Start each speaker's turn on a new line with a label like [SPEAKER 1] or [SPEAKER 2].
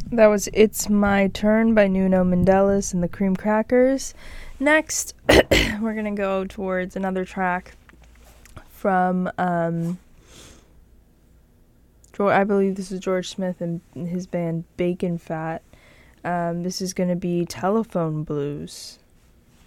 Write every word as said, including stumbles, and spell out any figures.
[SPEAKER 1] That was It's My Turn by Nuno Mendelis and the Cream Crackers. Next, we're going to go towards another track from, um, I believe this is George Smith and his band Bacon Fat. Um, this is going to be Telephone Blues.